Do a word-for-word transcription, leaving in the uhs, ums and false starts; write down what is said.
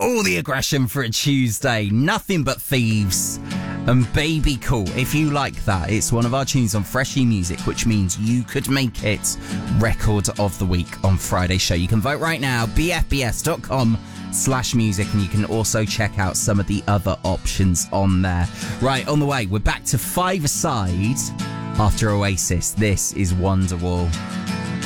All the aggression for a Tuesday. Nothing But Thieves. And Baby Cool. If you like that, it's one of our tunes on Freshie Music, which means you could make it Record of the Week on Friday's show. You can vote right now, b f b s dot com slash music, and you can also check out some of the other options on there. Right, on the way, we're back to five-a-side after Oasis. This is Wonderwall.